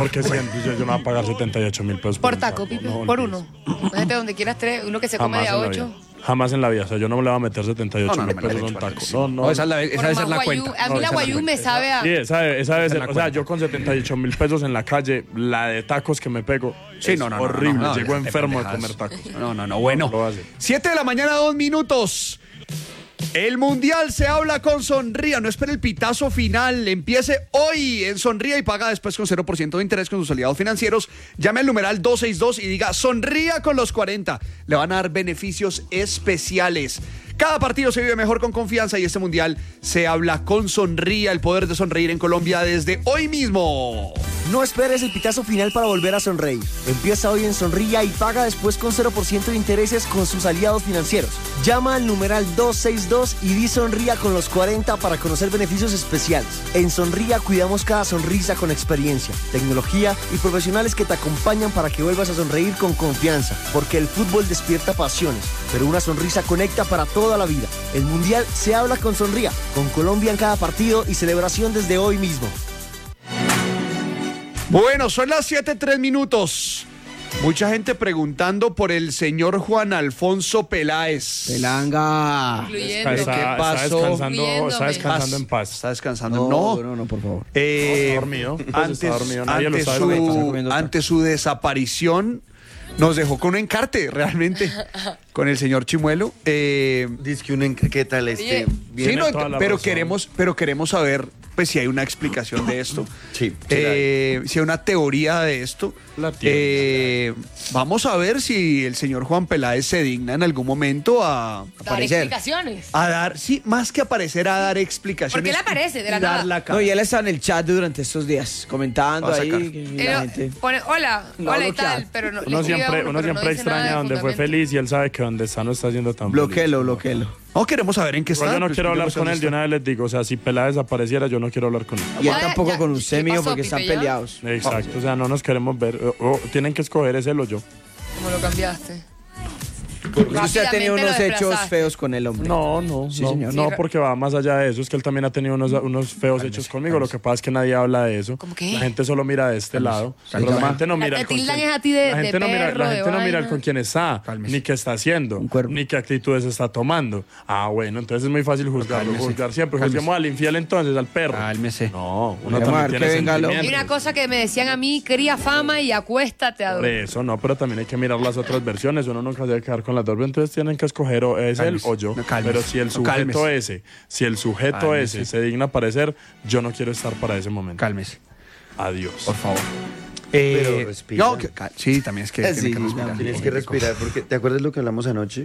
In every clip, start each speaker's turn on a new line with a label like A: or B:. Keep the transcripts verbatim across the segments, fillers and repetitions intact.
A: Porque si, yo, yo no voy a pagar setenta y ocho mil pesos
B: por, por taco, Pipe, no, por uno. Déjate donde quieras tres, uno que se come de a ocho.
A: Jamás en la vida, o sea, yo no me le voy a meter setenta y ocho mil
C: no, no,
A: pesos
C: no,
A: en
C: no,
A: taco.
C: sí.
A: No, no.
C: no, esa, la, esa debe ser la
B: guayú,
C: cuenta.
B: A mí
C: no,
B: la guayú me sabe a...
A: Sí, esa, esa debe ser, o sea,
C: cuenta.
A: yo con setenta y ocho mil pesos en la calle, la de tacos que me pego,
C: sí,
A: es
C: no, no,
A: horrible.
C: No, no, no,
A: Llego enfermo de
C: pendejas.
A: comer tacos.
C: No, no, no, bueno.
A: No
C: siete de la mañana, dos minutos. El Mundial se habla con Sonría. No espere el pitazo final. Empiece hoy en Sonría y paga después con cero por ciento de interés con sus aliados financieros. Llame al numeral dos seis dos y diga Sonría con los cuarenta. Le van a dar beneficios especiales. Cada partido se vive mejor con confianza y este Mundial se habla con Sonría. El poder de sonreír en Colombia desde hoy mismo.
D: No esperes el pitazo final para volver a sonreír. Empieza hoy en Sonría y paga después con cero por ciento de intereses con sus aliados financieros. Llama al numeral dos seis dos y di Sonría con los cuarenta para conocer beneficios especiales. En Sonría cuidamos cada sonrisa con experiencia, tecnología y profesionales que te acompañan para que vuelvas a sonreír con confianza. Porque el fútbol despierta pasiones, pero una sonrisa conecta para toda la vida. El Mundial se habla con Sonría, con Colombia en cada partido y celebración desde hoy mismo.
C: Bueno, son las siete, tres minutos. Mucha gente preguntando por el señor Juan Alfonso Peláez.
D: Pelanga.
B: Incluyendo.
C: ¿Qué pasó?
A: Está descansando,
B: Incluyéndome.
A: está descansando en paz.
C: Está descansando.
D: No,
C: No,
D: no, no, por favor.
C: Eh,
A: Está dormido. Pues
C: antes,
A: está dormido. Nadie lo
C: ante
A: sabe
C: su,
A: lo que está comiendo.
C: ante su desaparición, nos dejó con un encarte, realmente, con el señor Chimuelo. Eh,
E: Dice que un en- ¿qué tal este?
B: Oye.
C: sí, no,
A: toda la
C: pero
A: razón.
C: queremos, pero queremos saber, pues, si hay una explicación de esto.
E: Sí,
C: Eh, si hay una teoría de esto.
A: La tiene.
C: Eh, vamos a ver si el señor Juan Peláez se digna en algún momento a
B: Dar
C: aparecer.
B: explicaciones.
C: A dar, sí, más que aparecer, a dar explicaciones.
B: Porque él aparece de la
C: y dar
B: nada.
C: la cara.
D: No, y él está en el chat durante estos días, comentando
C: Va a
D: ahí.
C: sacar.
D: Y
B: Él
D: la gente...
B: pone, hola,
D: No,
B: hola y
D: bloquear.
B: tal, pero no, le
A: Uno
B: escribe a
A: siempre,
B: uno,
A: uno
B: pero
A: siempre
B: no dice nada
A: extraña
B: de
A: donde fue
B: fundamento.
A: feliz y él sabe que donde está no está siendo tan
D: Bloquelo,
A: feliz.
D: bloquelo.
C: No, queremos saber en qué está.
A: Pero yo no
C: pues,
A: quiero hablar
C: queremos
A: con
C: saber
A: él, de
C: dónde
A: una vez les digo, o sea, si Peláez desapareciera, yo no quiero hablar con él.
D: Y él
B: Ya,
D: tampoco
B: ya,
D: con
B: ¿qué
D: usted, mío,
B: pasó,
D: porque
B: Pipe,
D: están
B: ya?
D: peleados.
A: Exacto, o sea, no nos queremos ver. O, o tienen que escoger es él o yo.
B: ¿Cómo lo cambiaste?
D: Porque usted ha tenido
B: Rápidamente
D: unos
B: lo
D: hechos
B: desplazaste.
D: feos con el hombre.
A: No, no,
D: Sí,
A: no,
D: señor.
A: no,
B: Sí,
A: porque va más allá de eso. Es que él también ha tenido unos, unos feos hechos conmigo. Lo que pasa es que nadie habla de eso.
B: ¿Cómo qué?
A: La gente solo mira de este lado. Pero la
D: Calma.
A: gente no mira
B: Te
A: el con
B: tildan
A: quién-
B: es a ti de-
A: la gente
B: de
A: no mira,
B: perro,
A: la
B: de
A: gente no mira
B: vaina.
A: con quién está,
C: Cálmese.
A: ni qué está haciendo,
D: Un cuervo.
A: ni qué actitudes está tomando. Ah, bueno, entonces es muy fácil juzgarlo.
C: Cálmese.
A: Juzgar siempre.
C: Cálmese.
A: Juzguemos al infiel entonces, al perro.
C: Cálmese.
A: No, uno
D: Vamos a
A: también
D: ver
A: tiene
D: que venga lo-
B: Y
A: sentimientos.
B: una cosa que me decían a mí, cría fama y acuéstate a
A: Por
B: dormir.
A: eso, no, pero también hay que mirar las otras versiones. Uno nunca se debe quedar con las dos. Entonces tienen que escoger o es
C: Cálmese.
A: él o yo.
C: No, cálmese.
A: Pero si el
C: No,
A: sujeto
C: cálmese.
A: ese, si el sujeto
C: Cálmese.
A: ese se digna aparecer, yo no quiero estar para ese momento.
C: Cálmese,
A: Adiós.
C: por favor. Eh,
E: Pero respira.
C: no, que- cal- sí, también es que
D: Eh,
C: tiene
D: sí,
C: que respirar.
E: Tienes que respirar, porque ¿te acuerdas lo que hablamos anoche?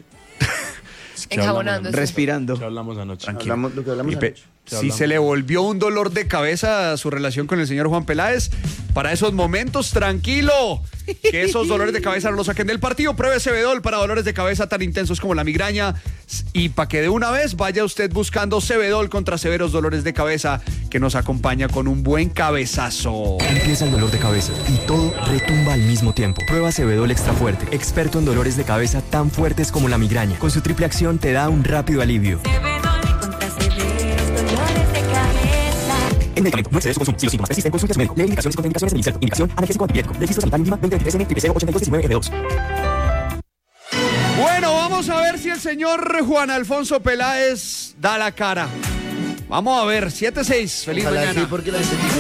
A: ¿Qué hablamos
B: Enjabonando.
A: anoche?
D: Respirando.
A: ¿Qué hablamos anoche?
C: Tranquilo.
E: Hablamos, lo que hablamos
C: Y pe-
E: anoche.
C: si se le volvió un dolor de cabeza a su relación con el señor Juan Peláez, para esos momentos, tranquilo, que esos dolores de cabeza no lo saquen del partido. Pruebe Cebedol para dolores de cabeza tan intensos como la migraña. Y para que de una vez vaya usted buscando Cebedol contra severos dolores de cabeza, que nos acompaña con un buen cabezazo.
F: Empieza el dolor de cabeza y todo retumba al mismo tiempo. Prueba Cebedol Extra Fuerte, experto en dolores de cabeza tan fuertes como la migraña. Con su triple acción te da un rápido alivio.
G: Contra severos dolores de cabeza.
F: El medicamento no excede su consumo. Si los síntomas persisten, consulte a su médico. Lee indicaciones y contraindicaciones del inserto. Indicación analgésico antipirético. Registro sanitario mínima veinte veintitrés N, triple cero ochenta y dos diecinueve F dos.
C: Bueno, vamos a ver si el señor Juan Alfonso Peláez da la cara. Vamos a ver, siete seis, feliz
E: Ojalá
C: mañana.
E: sí, porque la estética